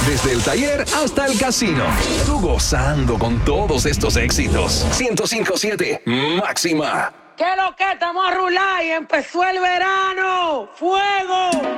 Desde el taller hasta el casino. Tú gozando con todos estos éxitos. 105.7 Máxima. ¿Qué lo que? Estamos a rular y empezó el verano. ¡Fuego!